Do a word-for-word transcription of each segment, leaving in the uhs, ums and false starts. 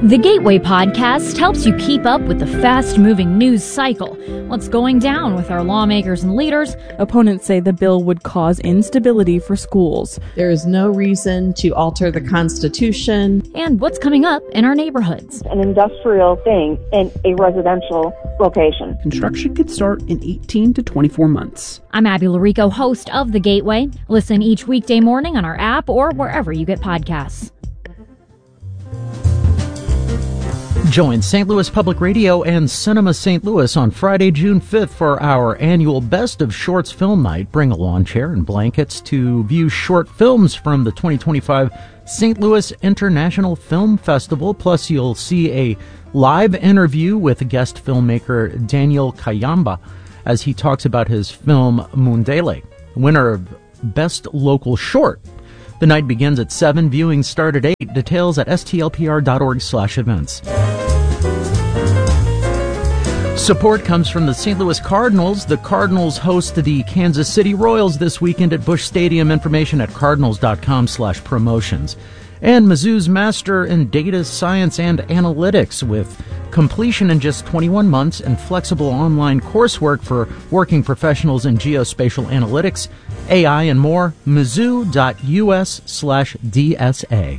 The Gateway Podcast helps you keep up with the fast-moving news cycle. What's going down with our lawmakers and leaders? Opponents say the bill would cause instability for schools. There is no reason to alter the Constitution. And what's coming up in our neighborhoods. An industrial thing in a residential location. Construction could start in eighteen to twenty-four months. I'm Abby Larico, host of The Gateway. Listen each weekday morning on our app or wherever you get podcasts. Join Saint Louis Public Radio and Cinema Saint Louis on Friday, June fifth for our annual Best of Shorts Film Night. Bring a lawn chair and blankets to view short films from the twenty twenty-five Saint Louis International Film Festival. Plus, you'll see a live interview with guest filmmaker Daniel Kayamba as he talks about his film Mundele, winner of Best Local Short. The night begins at seven. Viewings start at eight. Details at s t l p r dot org slash events. Support comes from the Saint Louis Cardinals. The Cardinals host the Kansas City Royals this weekend at Busch Stadium. Information at cardinals.com slash promotions. And Mizzou's Master in Data Science and Analytics with completion in just twenty-one months and flexible online coursework for working professionals in geospatial analytics, A I, and more. Mizzou.us slash DSA.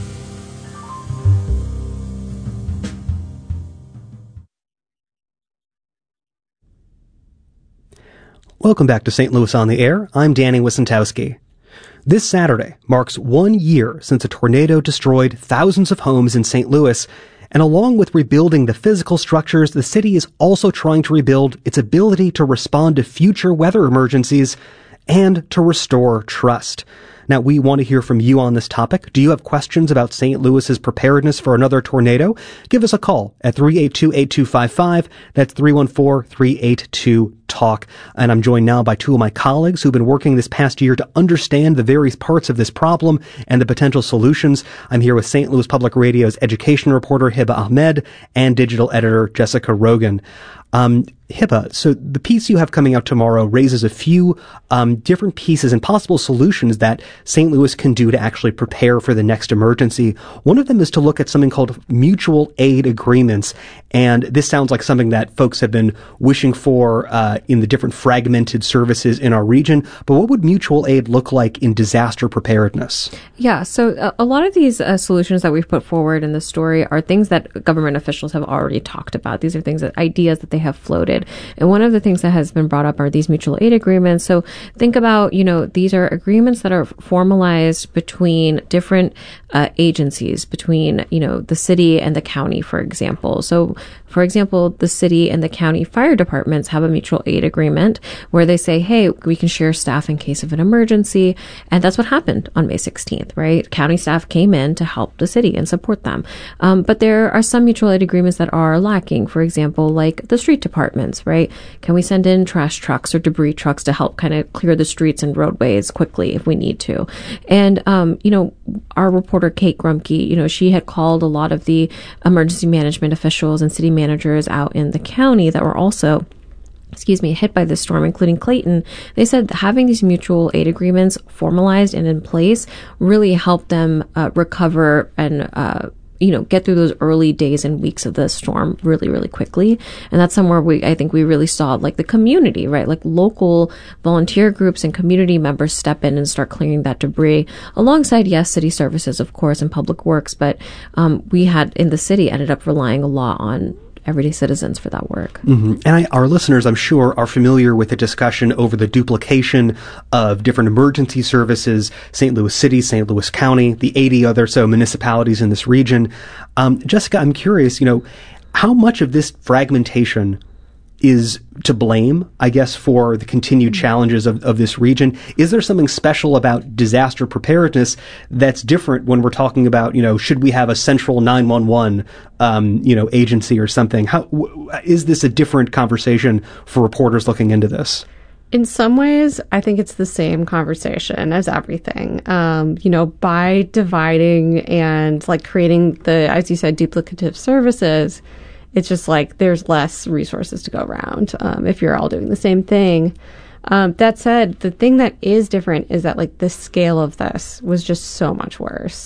Welcome back to Saint Louis on the Air. I'm Danny Wisentowski. This Saturday marks one year since a tornado destroyed thousands of homes in Saint Louis, and along with rebuilding the physical structures, the city is also trying to rebuild its ability to respond to future weather emergencies and to restore trust. Now, we want to hear from you on this topic. Do you have questions about Saint Louis's preparedness for another tornado? Give us a call at three eight two, eight two five five. That's three one four, three eight two, talk. And I'm joined now by two of my colleagues who've been working this past year to understand the various parts of this problem and the potential solutions. I'm here with Saint Louis Public Radio's education reporter, Hiba Ahmed, and digital editor, Jessica Rogan. Um, Hiba, so the piece you have coming out tomorrow raises a few um, different pieces and possible solutions that Saint Louis can do to actually prepare for the next emergency. One of them is to look at something called mutual aid agreements, and this sounds like something that folks have been wishing for uh, in the different fragmented services in our region. But what would mutual aid look like in disaster preparedness? Yeah, so a, a lot of these uh, solutions that we've put forward in the story are things that government officials have already talked about. These are things that ideas that they have floated. And one of the things that has been brought up are these mutual aid agreements. So think about, you know, these are agreements that are formalized between different uh, agencies, between, you know, the city and the county, for example. So, for example, the city and the county fire departments have a mutual aid agreement where they say, hey, we can share staff in case of an emergency. And that's what happened on May sixteenth, right? County staff came in to help the city and support them. Um, but there are some mutual aid agreements that are lacking. For example, like the street departments, right? Can we send in trash trucks or debris trucks to help kind of clear the streets and roadways quickly if we need to? And, um, you know, our reporter, Kate Grumke, you know, she had called a lot of the emergency management officials and city managers out in the county that were also excuse me, hit by this storm, including Clayton. They said having these mutual aid agreements formalized and in place really helped them uh, recover and, uh, you know, get through those early days and weeks of the storm really, really quickly. And that's somewhere we, I think we really saw like the community, right? Like local volunteer groups and community members step in and start clearing that debris alongside, yes, city services, of course, and public works. But um, we had in the city ended up relying a lot on everyday citizens for that work. Mm-hmm. And I, our listeners, I'm sure, are familiar with the discussion over the duplication of different emergency services, Saint Louis City, Saint Louis County, the eighty other so municipalities in this region. Um, Jessica, I'm curious, you know, how much of this fragmentation is to blame, I guess, for the continued challenges of, of this region? Is there something special about disaster preparedness that's different when we're talking about, you know, should we have a central nine one one, um, you know, agency or something? How w- is this a different conversation for reporters looking into this? In some ways, I think it's the same conversation as everything. Um, you know, by dividing and like creating the, as you said, duplicative services, it's just like there's less resources to go around um, if you're all doing the same thing. Um, that said, the thing that is different is that like the scale of this was just so much worse.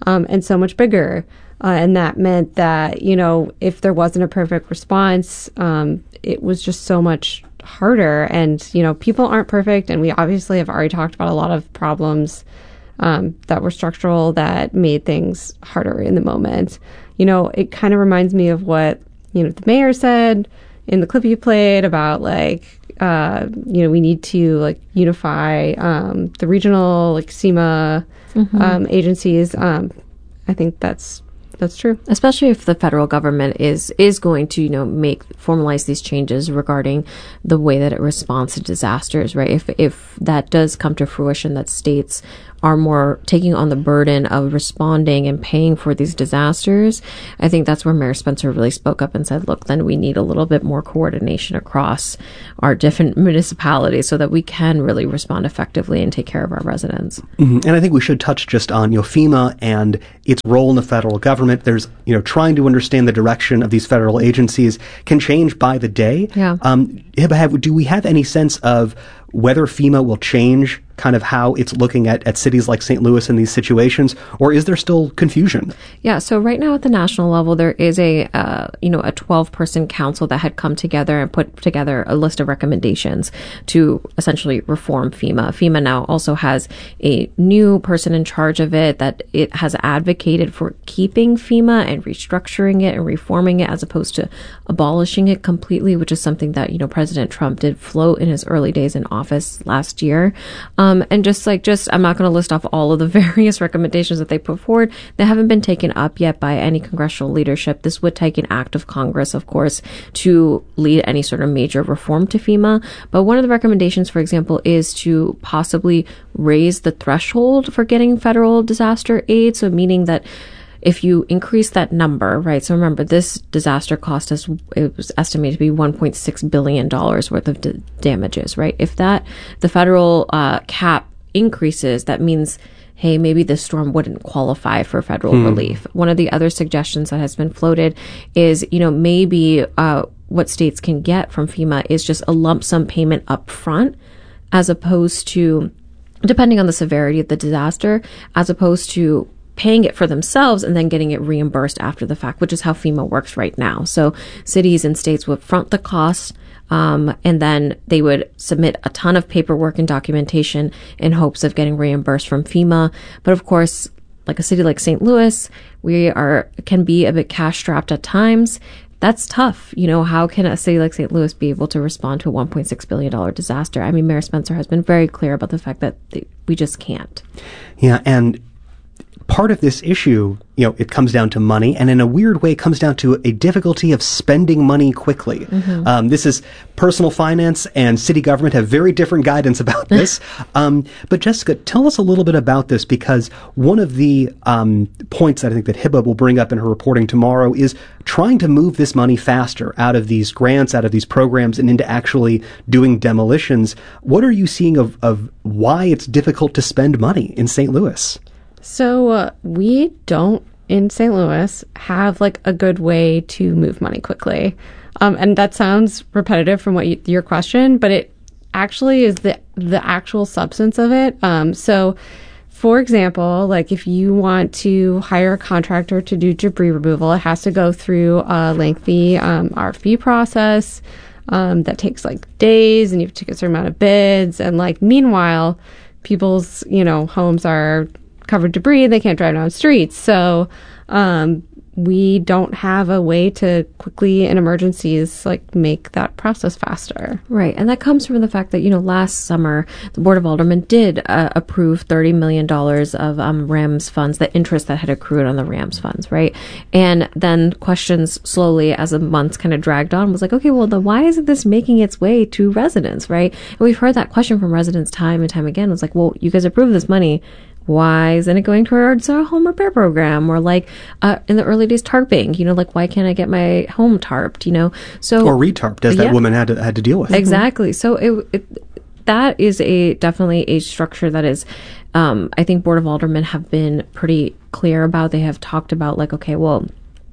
um, and so much bigger. Uh, and that meant that, you know, if there wasn't a perfect response, um, it was just so much harder. And, you know, people aren't perfect. And we obviously have already talked about a lot of problems um, that were structural that made things harder in the moment. You know, it kind of reminds me of what, you know, the mayor said in the clip you played about, like, uh, you know, we need to, like, unify um, the regional, like, SEMA mm-hmm. um, agencies. Um, I think that's That's true. Especially if the federal government is is going to, you know, make formalize these changes regarding the way that it responds to disasters, right? If if that does come to fruition, that states are more taking on the burden of responding and paying for these disasters, I think that's where Mayor Spencer really spoke up and said, look, then we need a little bit more coordination across our different municipalities so that we can really respond effectively and take care of our residents. Mm-hmm. And I think we should touch just on, you know, FEMA and its role in the federal government. There's, you know, trying to understand the direction of these federal agencies can change by the day. Yeah. Um, have, do we have any sense of whether FEMA will change kind of how it's looking at, at cities like Saint Louis in these situations, or is there still confusion? Yeah, so right now at the national level, there is a, uh, you know, a twelve-person council that had come together and put together a list of recommendations to essentially reform FEMA. FEMA now also has a new person in charge of it that it has advocated for keeping FEMA and restructuring it and reforming it as opposed to abolishing it completely, which is something that, you know, President Trump did float in his early days in office last year. Um, and just like, just, I'm not going to list off all of the various recommendations that they put forward. They haven't been taken up yet by any congressional leadership. This would take an act of Congress, of course, to lead any sort of major reform to FEMA. But one of the recommendations, for example, is to possibly raise the threshold for getting federal disaster aid. So meaning that if you increase that number, right? So remember, this disaster cost us, it was estimated to be one point six billion dollars worth of d- damages, right? If that, the federal uh, cap increases, that means, hey, maybe this storm wouldn't qualify for federal hmm. relief. One of the other suggestions that has been floated is, you know, maybe uh, what states can get from FEMA is just a lump sum payment up front, as opposed to, depending on the severity of the disaster, as opposed to paying it for themselves and then getting it reimbursed after the fact, which is how FEMA works right now. So cities and states would front the costs, um, and then they would submit a ton of paperwork and documentation in hopes of getting reimbursed from FEMA. But of course, like a city like Saint Louis, we are can be a bit cash strapped at times. That's tough. You know, how can a city like Saint Louis be able to respond to a one point six billion dollars disaster? I mean, Mayor Spencer has been very clear about the fact that they, we just can't. Yeah, and part of this issue, you know, it comes down to money, and in a weird way, it comes down to a difficulty of spending money quickly. Mm-hmm. Um, this is personal finance, and city government have very different guidance about this. um, but Jessica, tell us a little bit about this, because one of the um, points that I think that Hibba will bring up in her reporting tomorrow is trying to move this money faster out of these grants, out of these programs, and into actually doing demolitions. What are you seeing of, of why it's difficult to spend money in Saint Louis? So uh, we don't, in Saint Louis, have like a good way to move money quickly. Um, and that sounds repetitive from what you, your question, but it actually is the the actual substance of it. Um, so, for example, like if you want to hire a contractor to do debris removal, it has to go through a lengthy um, R F P process um, that takes like days, and you have to take a certain amount of bids. And like meanwhile, people's, you know, homes are covered debris, they can't drive down streets. So um, we don't have a way to quickly in emergencies like make that process faster. Right. And that comes from the fact that, you know, last summer, the Board of Aldermen did uh, approve thirty million dollars of um, RAMS funds, the interest that had accrued on the RAMS funds, right? And then questions slowly as the months kind of dragged on was like, okay, well, then why isn't this making its way to residents, right? And we've heard that question from residents time and time again. It was like, well, you guys approved this money. Why isn't it going towards our home repair program? Or like uh, in the early days, tarping, you know, like why can't I get my home tarped, you know? So or retarped, as yeah. that woman had to had to deal with. Exactly. So it, it that is a definitely a structure that is, um, I think Board of Aldermen have been pretty clear about. They have talked about like, okay, well,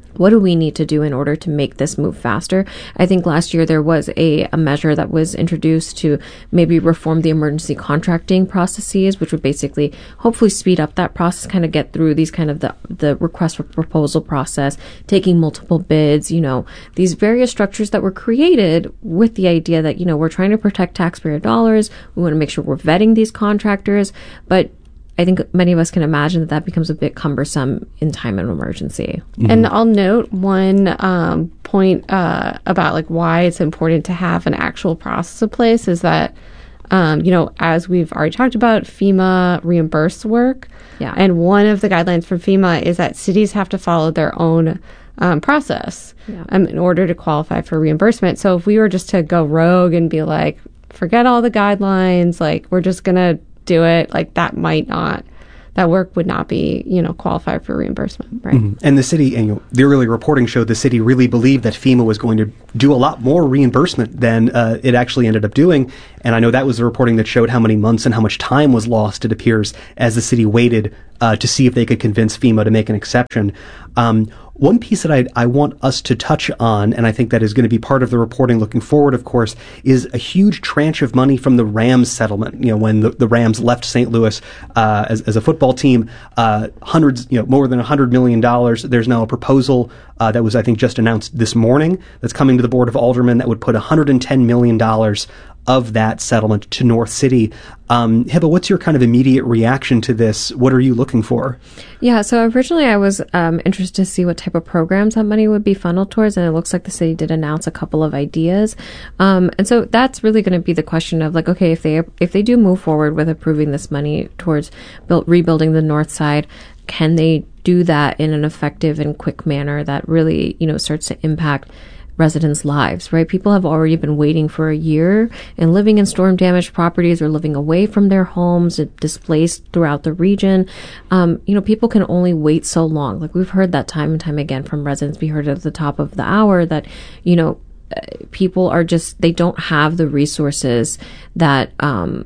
what do we need to do in order to make this move faster? I think last year there was a, a measure that was introduced to maybe reform the emergency contracting processes, which would basically hopefully speed up that process, kind of get through these kind of the, the request for proposal process, taking multiple bids, you know, these various structures that were created with the idea that, you know, we're trying to protect taxpayer dollars. We want to make sure we're vetting these contractors, but I think many of us can imagine that that becomes a bit cumbersome in time of emergency. Mm-hmm. And I'll note one um, point uh, about like why it's important to have an actual process in place is that, um, you know, as we've already talked about, FEMA reimburse work. Yeah. And one of the guidelines from FEMA is that cities have to follow their own um, process yeah. um, in order to qualify for reimbursement. So if we were just to go rogue and be like, forget all the guidelines, like we're just going to do it, like that might not, that work would not be, you know, qualified for reimbursement, right? Mm-hmm. And the city, and you know, the early reporting showed the city really believed that FEMA was going to do a lot more reimbursement than uh, it actually ended up doing. And I know that was the reporting that showed how many months and how much time was lost, it appears, as the city waited uh, to see if they could convince FEMA to make an exception. Um, One piece that I, I want us to touch on, and I think that is going to be part of the reporting looking forward, of course, is a huge tranche of money from the Rams settlement. You know, when the, the Rams left Saint Louis uh, as, as a football team, uh, hundreds, you know, more than one hundred million dollars. There's now a proposal uh, that was, I think, just announced this morning that's coming to the Board of Aldermen that would put one hundred ten million dollars of that settlement to North City. Um, Heba, what's your kind of immediate reaction to this? What are you looking for? Yeah, so originally I was um, interested to see what type of programs that money would be funneled towards, and it looks like the city did announce a couple of ideas. Um, and so that's really going to be the question of like, okay, if they if they do move forward with approving this money towards build, rebuilding the north side, can they do that in an effective and quick manner that really, you know, starts to impact residents' lives, right? People have already been waiting for a year and living in storm damaged properties or living away from their homes, displaced throughout the region. Um, you know, people can only wait so long. Like we've heard that time and time again from residents. We heard at the top of the hour that, you know, people are just, they don't have the resources that, um,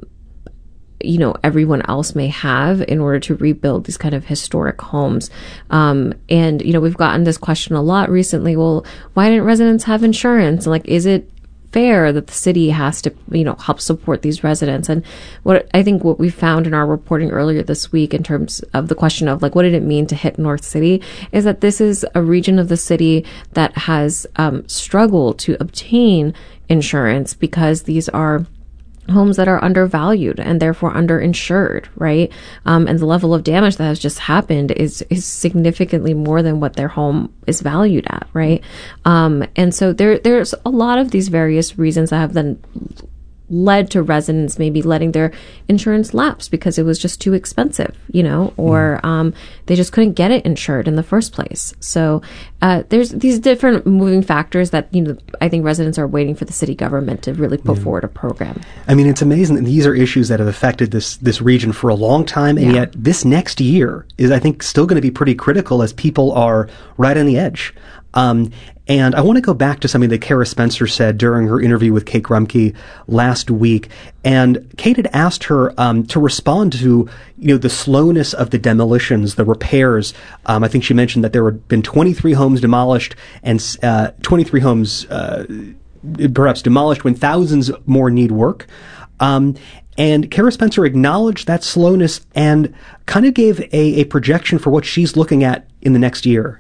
you know, everyone else may have in order to rebuild these kind of historic homes. Um, and, you know, we've gotten this question a lot recently. Well, why didn't residents have insurance? And like, is it fair that the city has to, you know, help support these residents? And what I think what we found in our reporting earlier this week in terms of the question of like, what did it mean to hit North City is that this is a region of the city that has um, struggled to obtain insurance because these are homes that are undervalued and therefore underinsured, right? Um, and the level of damage that has just happened is is significantly more than what their home is valued at, right? Um, and so there there's a lot of these various reasons that have then led to residents maybe letting their insurance lapse because it was just too expensive, you know, or um, they just couldn't get it insured in the first place. So uh, there's these different moving factors that, you know, I think residents are waiting for the city government to really put yeah. forward a program. I mean, it's amazing that these are issues that have affected this this region for a long time, and yeah. yet this next year is, I think, still going to be pretty critical as people are right on the edge. Um, and I want to go back to something that Kara Spencer said during her interview with Kate Grumke last week. And Kate had asked her um, to respond to, you know, the slowness of the demolitions, the repairs. Um, I think she mentioned that there had been twenty-three homes demolished and uh, twenty-three homes uh, perhaps demolished when thousands more need work. Um, and Kara Spencer acknowledged that slowness and kind of gave a, a projection for what she's looking at in the next year.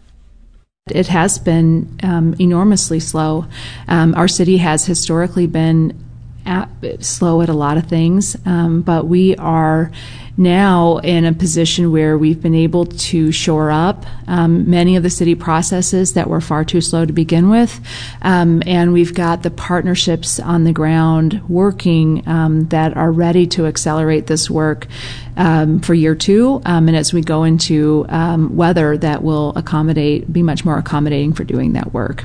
It has been um, enormously slow. Um, our city has historically been at, slow at a lot of things, um, but we are now in a position where we've been able to shore up um, many of the city processes that were far too slow to begin with, um, and we've got the partnerships on the ground working um, that are ready to accelerate this work um, for year two, um, and as we go into um, weather that will accommodate, be much more accommodating for doing that work.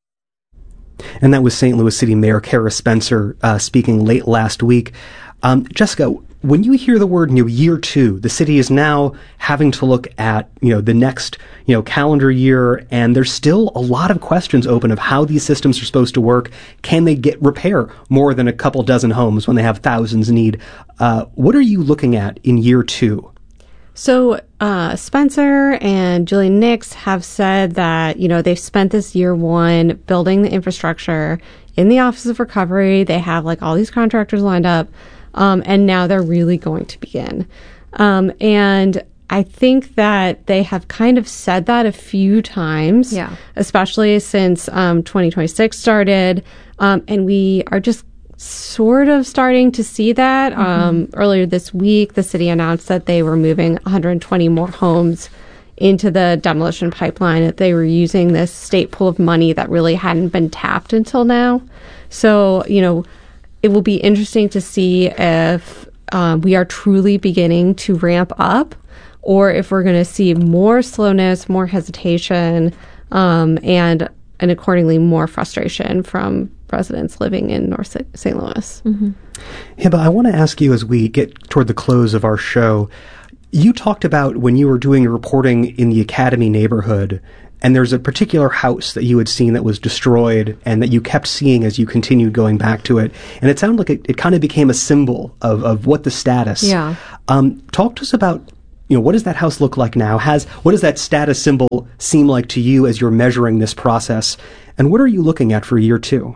And that was Saint Louis City Mayor Kara Spencer uh, speaking late last week. Um, Jessica, when you hear the word, you know, year two, the city is now having to look at, you know, the next, you know, calendar year, and there's still a lot of questions open of how these systems are supposed to work. Can they get repair more than a couple dozen homes when they have thousands need? Uh, what are you looking at in year two? So uh, Spencer and Julian Nix have said that, you know, they've spent this year one building the infrastructure in the Office of Recovery. They have like all these contractors lined up, um, and now they're really going to begin. Um, and I think that they have kind of said that a few times, yeah. especially since um, twenty twenty-six started. Um, and we are just sort of starting to see that. Mm-hmm. Um, earlier this week, the city announced that they were moving one hundred twenty more homes into the demolition pipeline, that they were using this state pool of money that really hadn't been tapped until now. So, you know, it will be interesting to see if um, we are truly beginning to ramp up, or if we're going to see more slowness, more hesitation, um, and and accordingly more frustration from residents living in North Saint Louis. Mm-hmm. Hiba, I want to ask you as we get toward the close of our show, you talked about when you were doing your reporting in the Academy neighborhood, and there's a particular house that you had seen that was destroyed and that you kept seeing as you continued going back to it. And it sounded like it, it kind of became a symbol of, of what the status. Yeah. Um, talk to us about, you know, what does that house look like now? Has what does that status symbol seem like to you as you're measuring this process? And what are you looking at for year two?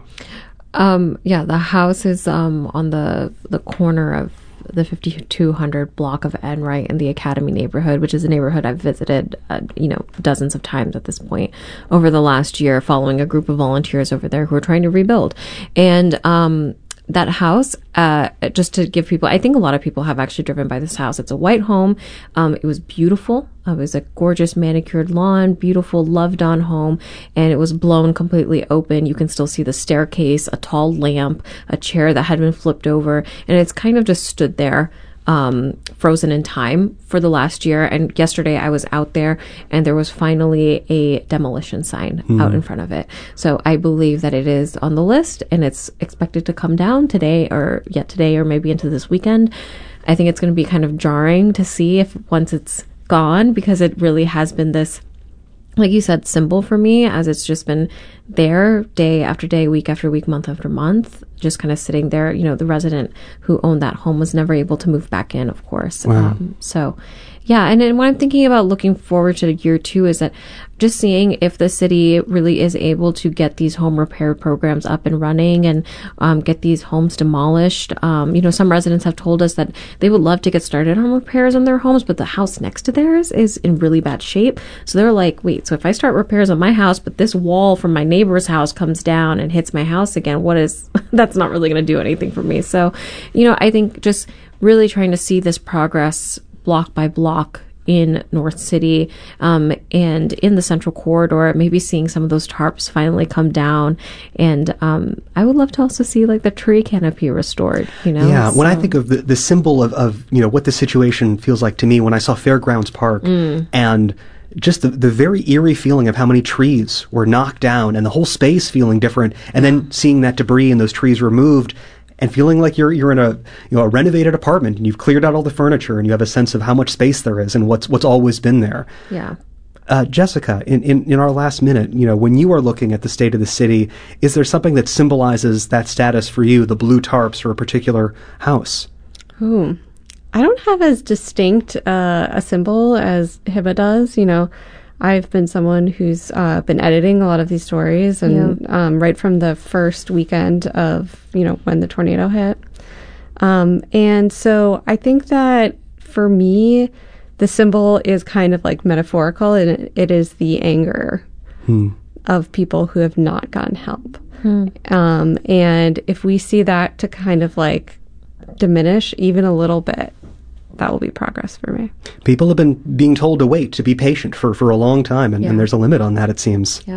Um, yeah, the house is um, on the the corner of the fifty-two hundred block of Enright in the Academy neighborhood, which is a neighborhood I've visited, uh, you know, dozens of times at this point over the last year, following a group of volunteers over there who are trying to rebuild. And um, that house, uh, just to give people, I think a lot of people have actually driven by this house. It's a white home. Um, it was beautiful. Uh, it was a gorgeous manicured lawn, beautiful, loved-on home, and it was blown completely open. You can still see the staircase, a tall lamp, a chair that had been flipped over, and it's kind of just stood there, um, frozen in time for the last year. And yesterday I was out there, and there was finally a demolition sign mm. out in front of it. So I believe that it is on the list, and it's expected to come down today, or yet today, or maybe into this weekend. I think it's going to be kind of jarring to see if once it's gone, because it really has been this, like you said, symbol for me, as it's just been there day after day, week after week, month after month, just kind of sitting there. You know, the resident who owned that home was never able to move back in, of course. Wow. Um, so, yeah. And then what I'm thinking about looking forward to year two is that just seeing if the city really is able to get these home repair programs up and running and um, get these homes demolished. Um, you know, some residents have told us that they would love to get started on repairs on their homes, but the house next to theirs is in really bad shape. So they're like, wait, so if I start repairs on my house, but this wall from my neighbor's house comes down and hits my house again, what is, that's not really going to do anything for me. So, you know, I think just really trying to see this progress block by block in North City, um, and in the Central Corridor, maybe seeing some of those tarps finally come down. And um, I would love to also see like the tree canopy restored, you know? Yeah, so. When I think of the, the symbol of, of, you know, what the situation feels like to me when I saw Fairgrounds Park mm. and just the, the very eerie feeling of how many trees were knocked down and the whole space feeling different, and then seeing that debris and those trees removed, and feeling like you're you're in a you know a renovated apartment, and you've cleared out all the furniture, and you have a sense of how much space there is and what's what's always been there. Yeah. Uh, Jessica, in, in, in our last minute, you know, when you are looking at the state of the city, is there something that symbolizes that status for you, the blue tarps for a particular house? Ooh, I don't have as distinct uh, a symbol as Hiba does. You know, I've been someone who's uh, been editing a lot of these stories, and yeah. um, right from the first weekend of, you know, when the tornado hit. Um, and so I think that for me, the symbol is kind of like metaphorical, and it, it is the anger hmm. of people who have not gotten help. Hmm. Um, and if we see that to kind of like diminish even a little bit, that will be progress for me. People have been being told to wait, to be patient for, for a long time, and, yeah. and there's a limit on that, it seems. Yeah.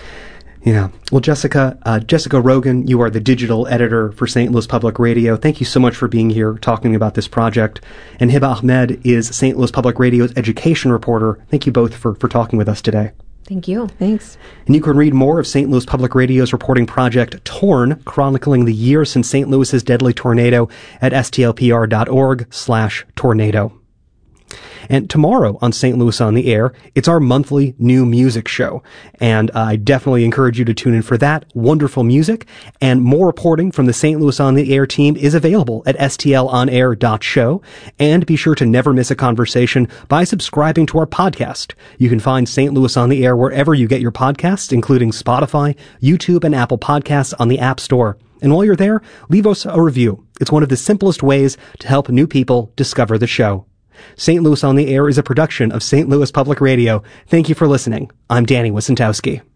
Yeah. Well, Jessica, uh, Jessica Rogan, you are the digital editor for Saint Louis Public Radio. Thank you so much for being here talking about this project. And Hiba Ahmed is Saint Louis Public Radio's education reporter. Thank you both for, for talking with us today. Thank you. Thanks. And you can read more of Saint Louis Public Radio's reporting project, Torn, chronicling the year since Saint Louis's deadly tornado at S T L P R dot org slash tornado. And tomorrow on Saint Louis on the Air, it's our monthly new music show. And I definitely encourage you to tune in for that. Wonderful music. And more reporting from the Saint Louis on the Air team is available at s t l on air dot show. And be sure to never miss a conversation by subscribing to our podcast. You can find Saint Louis on the Air wherever you get your podcasts, including Spotify, YouTube, and Apple Podcasts on the App Store. And while you're there, leave us a review. It's one of the simplest ways to help new people discover the show. Saint Louis on the Air is a production of Saint Louis Public Radio. Thank you for listening. I'm Danny Wicentowski.